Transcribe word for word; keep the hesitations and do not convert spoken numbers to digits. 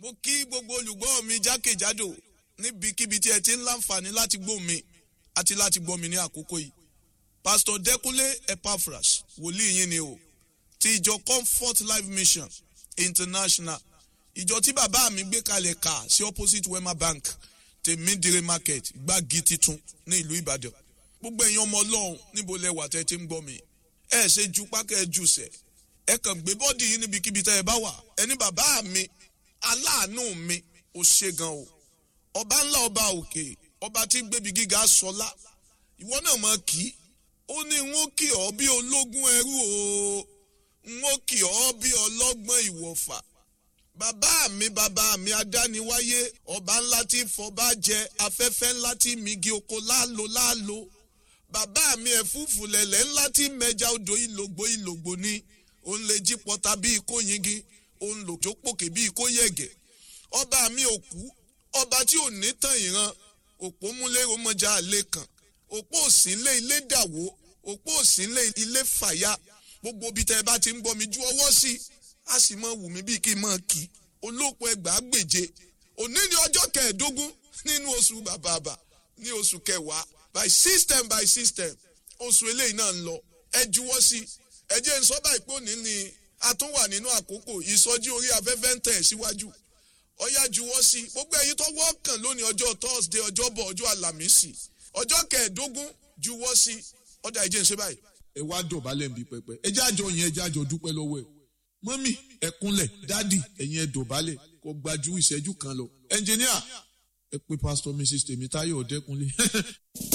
mo kí gbogbo olùgbọ́ mi jákèjádò níbikíbi tí ẹ ti ń láǹfààní láti gbọ́ mi àti láti gbọ́ mi ní àkókò yìí. Pastor Dẹ́kúnlé Epaphras, wòlíì yín ni o, ti ìjọ Comfort Life Mission International. Ìjọ tí bàbá mi gbé kalẹ̀ kà sí opposite Wema Bank, Tèmídìrè Market, Gbági Titun ní ìlú Ìbàdàn. Gbogbo ẹ̀yin ọmọ Ọlọ́run níbo lẹ wà tẹ́ ti ń gbọ́ mi. Ẹ ṣe ju pákẹ́ jù sẹ̀. Ẹ kàn gbé bọ́dì yín níbikíbi tẹ́ ẹ bá wà. Ẹni bàbá mi, aláàánú mi, ó ṣe gan o. Ọba ńlá ọba òkè, ọba tí gbébi gíga sọlá. Ìwọ náà mọ̀ kí. Ó ní n ó kì ọ́ bí ológun ẹrú o. N ó kì ọ́ bí ọlọ́gbọ́n ìwọ̀fà. Bàbá mi, bàbá mi, adániwáyé, ọba ńlá tí fọba jẹ, afẹ́fẹ́ ńlá tí migi oko láàlò láàlò. Bàbá mi, ẹ̀fúùfù lẹ̀lẹ̀ ńlá tí mẹja odò ìlògbò ìlògbò ni. Òun lè jí pọta bí ikó yingi, òun lò tó pòkè bí ikó yẹ̀gẹ̀. Ọba mi òkú, ọba tí ò ní tàn ìran, òpó múlẹ́rọ mọ́jà àlè kan, òpó òsínlé ilé dàwó, òpó òsínlé ilé fàyà. Gbogbo ibi tẹ́ ẹ bá ti ń gbọ́ mi ju ọwọ́ sí i. A sì mọ wù mí bíi kí n mọ kí olóòpọ̀ ẹgbàá gbèje òní ní ọjọ́ kẹẹ̀ẹ́dógún nínú oṣù bàbàbà ní oṣù kẹwàá by system by system oṣù eléyìí náà ń lọ ẹ juwọ́ sí ẹ jẹ́ n sọ báyìí pé òní ni a tún wà nínú àkókò ìsọjí orí afẹ́fẹ́ ń tẹ̀ síwájú ọ̀yá juwọ́ sí gbogbo ẹ̀yin tó wọ́ọ̀kàn lónìí ọjọ́ Thursday ọjọ́bọ̀ ọjọ́ Àlàmísì ọjọ́ kẹẹ̀ẹ́dógún juwọ́ sí ọ̀dà ẹ jẹ́ n ṣe báyìí. ẹ wá dọ̀bálẹ̀ nbí pẹpẹ ẹ jẹ́ àjọ yẹn ẹ jẹ́ àjọ dúpẹ́ lọ́wọ́ ẹ̀ mọ́mì ẹ̀kúnlẹ̀ dádì ẹ̀yin ẹ̀ dọ̀bálẹ̀ kó gbajú ìṣẹ́jú kan lọ. ẹnjìníà ẹ pé pásítọ̀ Mrs Tèmítáyọ̀ Ọ̀dẹ́kúnlé.